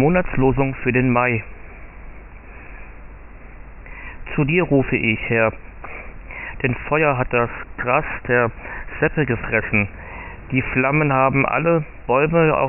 Monatslosung für den Mai. Zu dir rufe ich, Herr, denn Feuer hat das Gras der Steppe gefressen. Die Flammen haben alle Bäume